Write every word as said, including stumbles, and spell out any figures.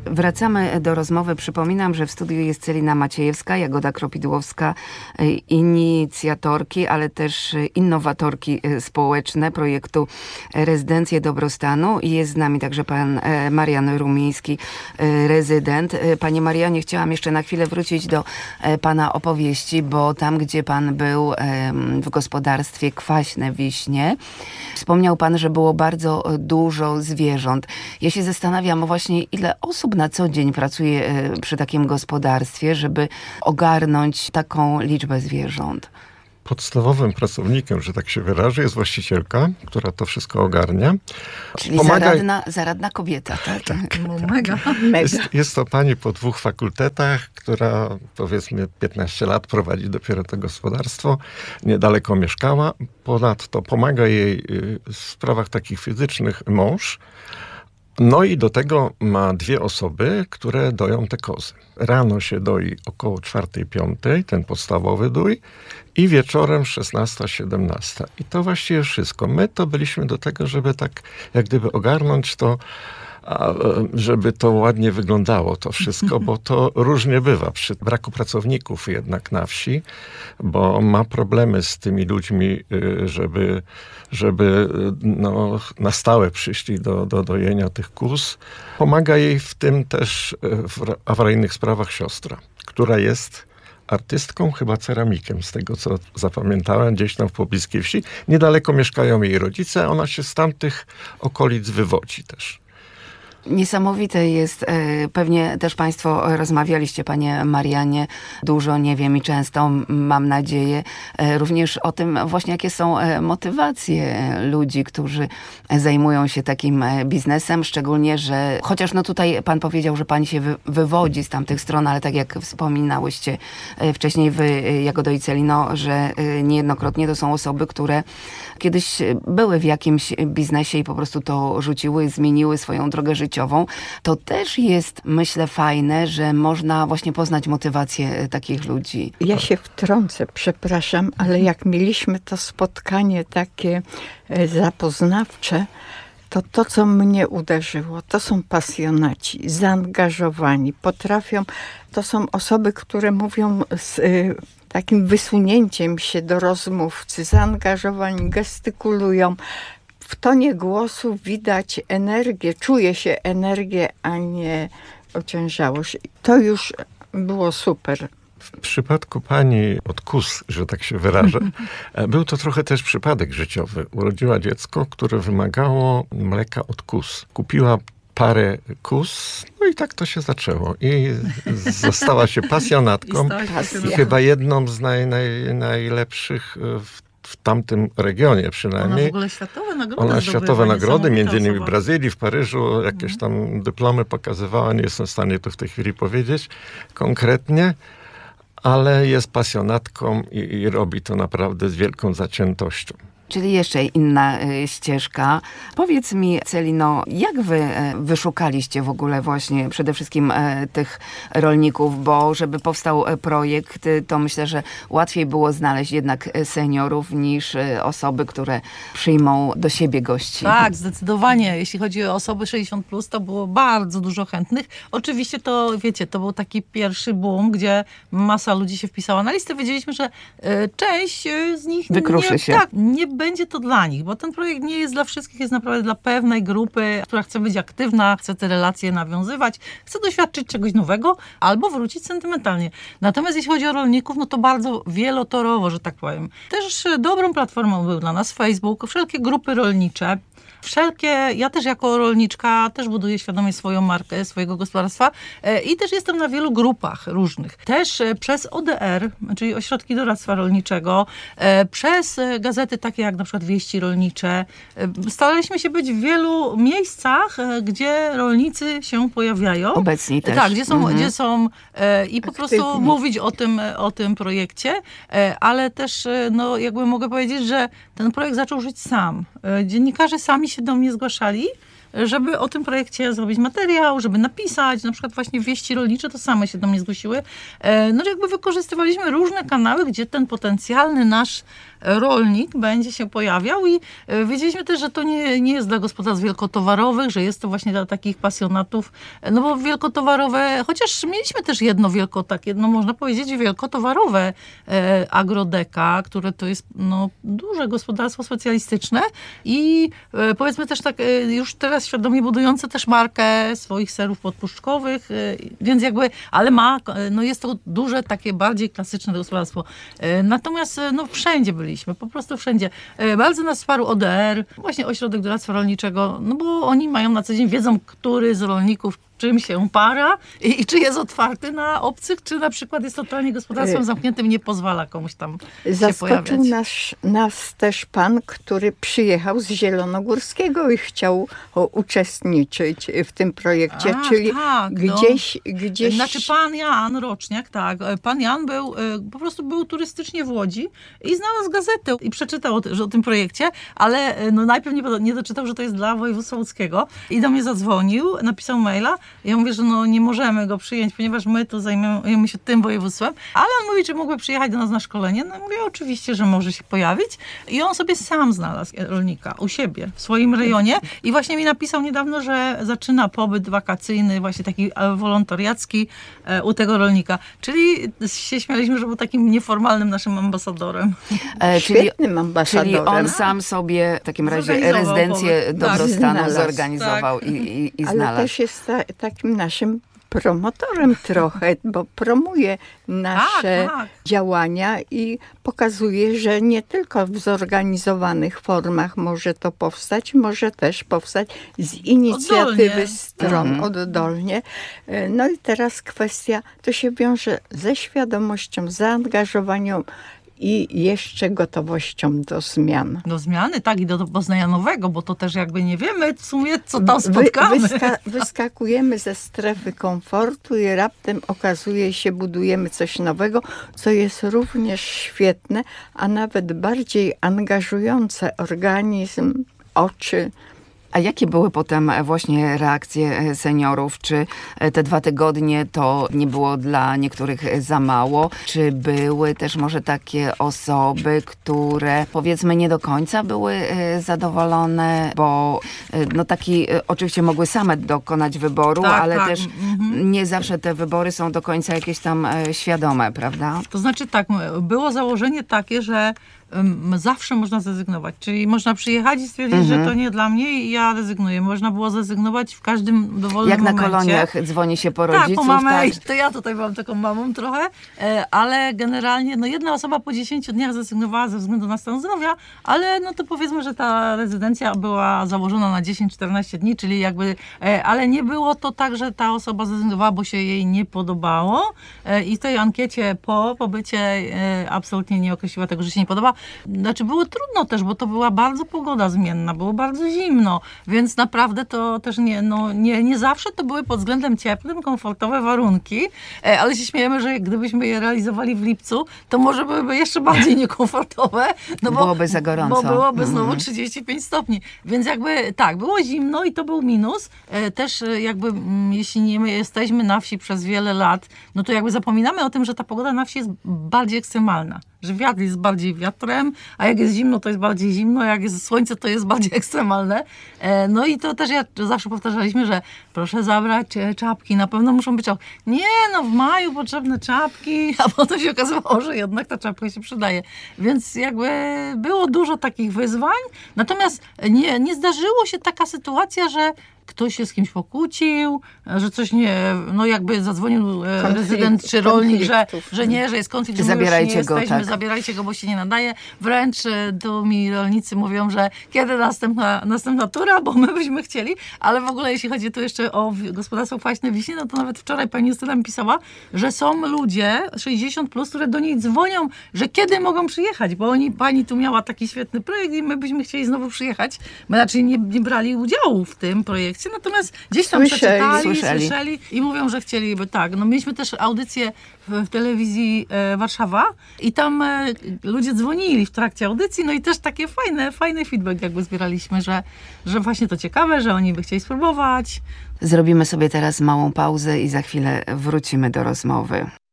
Wracamy do rozmowy. Przypominam, że w studiu jest Celina Maciejewska, Jagoda Kropidłowska, inicjatorki, ale też innowatorki społeczne projektu Rezydencje Dobrostanu. I jest z nami także pan Marian Rumiński, rezydent. Panie Marianie, chciałam jeszcze na chwilę wrócić do pana opowieści, bo tam, gdzie pan był w gospodarstwie Kwaśne Wiśnie, wspomniał pan, że było bardzo dużo zwierząt. Ja się zastanawiam właśnie, ile osób na co dzień pracuje przy takim gospodarstwie, żeby ogarnąć taką liczbę zwierząt. Podstawowym pracownikiem, że tak się wyrażę, jest właścicielka, która to wszystko ogarnia. Czyli Pomaga... zaradna, zaradna kobieta, tak? tak. No, mega, mega. Jest, jest to pani po dwóch fakultetach, która powiedzmy piętnaście lat prowadzi dopiero to gospodarstwo. Niedaleko mieszkała. Ponadto pomaga jej w sprawach takich fizycznych mąż. No i do tego ma dwie osoby, które doją te kozy. Rano się doi około czwartej, piątej, ten podstawowy dój, i wieczorem szesnasta, siedemnasta. I to właściwie wszystko. My to byliśmy do tego, żeby tak jak gdyby ogarnąć to, a, żeby to ładnie wyglądało to wszystko, bo to różnie bywa przy braku pracowników jednak na wsi, bo ma problemy z tymi ludźmi, żeby, żeby no, na stałe przyszli do, do dojenia tych kóz. Pomaga jej w tym też w awaryjnych sprawach siostra, która jest artystką, chyba ceramikiem, z tego co zapamiętałem, gdzieś tam w pobliskiej wsi. Niedaleko mieszkają jej rodzice, ona się z tamtych okolic wywodzi też. Niesamowite jest, pewnie też państwo rozmawialiście, panie Marianie, dużo, nie wiem, i często, mam nadzieję, również o tym właśnie, jakie są motywacje ludzi, którzy zajmują się takim biznesem, szczególnie, że chociaż no tutaj pan powiedział, że pani się wy, wywodzi z tamtych stron, ale tak jak wspominałyście wcześniej wy, Jagodo i Celino, że niejednokrotnie to są osoby, które kiedyś były w jakimś biznesie i po prostu to rzuciły, zmieniły swoją drogę życiową. To też jest, myślę, fajne, że można właśnie poznać motywację takich ludzi. Ja się wtrącę, przepraszam, ale jak mieliśmy to spotkanie takie zapoznawcze, to to, co mnie uderzyło, to są pasjonaci, zaangażowani, potrafią, to są osoby, które mówią z takim wysunięciem się do rozmówcy, zaangażowani, gestykulują. W tonie głosu widać energię, czuje się energię, a nie ociężałość. To już było super. W przypadku pani od kóz, że tak się wyrażę, był to trochę też przypadek życiowy. Urodziła dziecko, które wymagało mleka od kóz. Kupiła parę kóz, no i tak to się zaczęło. I została się pasjonatką. I chyba jedną z naj, naj, najlepszych w w tamtym regionie przynajmniej. Ona w ogóle światowe nagrody Ona światowe nagrody, między innymi osoba. w Brazylii, w Paryżu, jakieś tam dyplomy pokazywała. Nie jestem w stanie tu w tej chwili powiedzieć konkretnie, ale jest pasjonatką i, i robi to naprawdę z wielką zaciętością. Czyli jeszcze inna y, ścieżka. Powiedz mi, Celino, jak wy y, wyszukaliście w ogóle właśnie przede wszystkim y, tych rolników, bo żeby powstał y, projekt, y, to myślę, że łatwiej było znaleźć jednak seniorów niż y, osoby, które przyjmą do siebie gości. Tak, zdecydowanie. Jeśli chodzi o osoby sześćdziesiąt plus, to było bardzo dużo chętnych. Oczywiście to, wiecie, to był taki pierwszy boom, gdzie masa ludzi się wpisała na listę. Wiedzieliśmy, że y, część y, z nich wykruszy nie, się. Tak, nie będzie to dla nich, bo ten projekt nie jest dla wszystkich, jest naprawdę dla pewnej grupy, która chce być aktywna, chce te relacje nawiązywać, chce doświadczyć czegoś nowego albo wrócić sentymentalnie. Natomiast jeśli chodzi o rolników, no to bardzo wielotorowo, że tak powiem. Też dobrą platformą był dla nas Facebook, wszelkie grupy rolnicze. Wszelkie, ja też jako rolniczka też buduję świadomie swoją markę, swojego gospodarstwa i też jestem na wielu grupach różnych. Też przez O D R, czyli Ośrodki Doradztwa Rolniczego, przez gazety takie jak na przykład Wieści Rolnicze. Staraliśmy się być w wielu miejscach, gdzie rolnicy się pojawiają. Obecni też. Tak, gdzie są, mhm. gdzie są i po Aktywni. prostu mówić o tym, o tym projekcie, ale też no, jakby mogę powiedzieć, że ten projekt zaczął żyć sam. Dziennikarze sami się do mnie zgłaszali, żeby o tym projekcie zrobić materiał, żeby napisać, na przykład właśnie Wieści Rolnicze, to same się do mnie zgłosiły. No jakby wykorzystywaliśmy różne kanały, gdzie ten potencjalny nasz rolnik będzie się pojawiał i e, wiedzieliśmy też, że to nie, nie jest dla gospodarstw wielkotowarowych, że jest to właśnie dla takich pasjonatów, no bo wielkotowarowe, chociaż mieliśmy też jedno wielko, tak, jedno można powiedzieć wielkotowarowe e, Agrodeka, które to jest no, duże gospodarstwo specjalistyczne i e, powiedzmy też tak e, już teraz świadomie budujące też markę swoich serów podpuszczkowych, e, więc jakby, ale ma, e, no jest to duże, takie bardziej klasyczne gospodarstwo. E, natomiast e, no wszędzie byliśmy, po prostu wszędzie. E, bardzo nas wsparł O D R, właśnie Ośrodek Doradztwa Rolniczego, no bo oni mają na co dzień, wiedzą, który z rolników czym się para i, i czy jest otwarty na obcych, czy na przykład jest totalnie gospodarstwem zamkniętym, nie pozwala komuś tam się Zaskoczył pojawiać. nas, nas też pan, który przyjechał z Zielonogórskiego i chciał o, uczestniczyć w tym projekcie, Ach, czyli tak, no. gdzieś, gdzieś... Znaczy pan Jan Roczniak, tak, pan Jan był, po prostu był turystycznie w Łodzi i znalazł gazetę i przeczytał o, że o tym projekcie, ale no najpierw nie, nie doczytał, że to jest dla województwa łódzkiego i do mnie zadzwonił, napisał maila. Ja mówię, że no nie możemy go przyjąć, ponieważ my tu zajmujemy się tym województwem, ale on mówi, czy mógłby przyjechać do nas na szkolenie. No mówię, oczywiście, że może się pojawić. I on sobie sam znalazł rolnika u siebie, w swoim rejonie i właśnie mi napisał niedawno, że zaczyna pobyt wakacyjny, właśnie taki wolontariacki u tego rolnika. Czyli się śmialiśmy, że był takim nieformalnym naszym ambasadorem. E, czyli, Świetnym ambasadorem. czyli on sam sobie w takim razie Zorganizował rezydencję pobyt. dobrostanu Tak, znalazł. zorganizował i, i, i Ale znalazł. też jest ta, takim naszym promotorem trochę, bo promuje nasze Tak, tak. działania i pokazuje, że nie tylko w zorganizowanych formach może to powstać, może też powstać z inicjatywy Oddolnie. stron Mhm. oddolnie. No i teraz kwestia, to się wiąże ze świadomością, zaangażowaniem i jeszcze gotowością do zmian. Do zmiany, tak, i do, do poznania nowego, bo to też jakby nie wiemy w sumie, co tam spotkamy. Wy, wyska, wyskakujemy ze strefy komfortu i raptem okazuje się, budujemy coś nowego, co jest również świetne, a nawet bardziej angażujące organizm, oczy. A jakie były potem właśnie reakcje seniorów? Czy te dwa tygodnie to nie było dla niektórych za mało? Czy były też może takie osoby, które powiedzmy nie do końca były zadowolone, bo no taki oczywiście mogły same dokonać wyboru, Tak, ale tak. też Mhm. nie zawsze te wybory są do końca jakieś tam świadome, prawda? To znaczy tak, było założenie takie, że um, zawsze można zrezygnować. Czyli można przyjechać i stwierdzić, Mhm. że to nie dla mnie i ja rezygnuję. Można było zrezygnować w każdym dowolnym Jak na momencie. koloniach dzwoni się po Tak, rodziców. po mamę, tak. i to ja tutaj byłam taką mamą trochę, e, ale generalnie no jedna osoba po dziesięciu dniach zrezygnowała ze względu na stan zdrowia, ale no to powiedzmy, że ta rezydencja była założona na dziesięć czternaście dni, czyli jakby, e, ale nie było to tak, że ta osoba zrezygnowała, bo się jej nie podobało e, i w tej ankiecie po pobycie e, absolutnie nie określiła tego, że się nie podoba. Znaczy było trudno też, bo to była bardzo pogoda zmienna, było bardzo zimno, więc naprawdę to też nie, no, nie, nie zawsze to były pod względem ciepłym, komfortowe warunki, e, ale się śmiejemy, że gdybyśmy je realizowali w lipcu, to może byłyby jeszcze bardziej niekomfortowe. No bo, Byłoby za gorąco. Bo byłoby znowu Mhm. trzydzieści pięć stopni. Więc jakby tak, było zimno i to był minus. E, też e, jakby mm, jeśli nie my jesteśmy na wsi przez wiele lat, no to jakby zapominamy o tym, że ta pogoda na wsi jest bardziej ekstremalna. Że wiatr jest bardziej wiatrem, a jak jest zimno, to jest bardziej zimno, jak jest słońce, to jest bardziej ekstremalne. E, no i to też ja zawsze powtarzaliśmy, że proszę zabrać e, czapki, na pewno muszą być czapki. Nie, no w maju potrzebne czapki, a potem się okazywało, że jednak ta czapka się przydaje. Więc jakby było dużo takich wyzwań, natomiast nie, nie zdarzyło się taka sytuacja, że ktoś się z kimś pokłócił, że coś nie, no jakby zadzwonił e, Konflikt- rezydent czy rolnik, że, konfliktów. że nie, że jest konflikt, że my Zabierajcie już nie go, jesteśmy, tak. zabierajcie go, bo się nie nadaje. Wręcz e, tu mi rolnicy mówią, że kiedy następna, następna tura, bo my byśmy chcieli, ale w ogóle jeśli chodzi tu jeszcze o wi- gospodarstwo kwaśne Wiśnie, no to nawet wczoraj pani Justyna mi pisała, że są ludzie sześćdziesiąt plus, które do niej dzwonią, że kiedy mogą przyjechać, bo oni, pani tu miała taki świetny projekt i my byśmy chcieli znowu przyjechać. My raczej nie, nie brali udziału w tym projekcie, natomiast gdzieś tam Słyszeli, przeczytali, słyszeli. słyszeli i mówią, że chcieliby tak. No mieliśmy też audycję w, w telewizji e, Warszawa i tam e, ludzie dzwonili w trakcie audycji, no i też takie fajne, fajny feedback jakby zbieraliśmy, że, że właśnie to ciekawe, że oni by chcieli spróbować. Zrobimy sobie teraz małą pauzę i za chwilę wrócimy do rozmowy.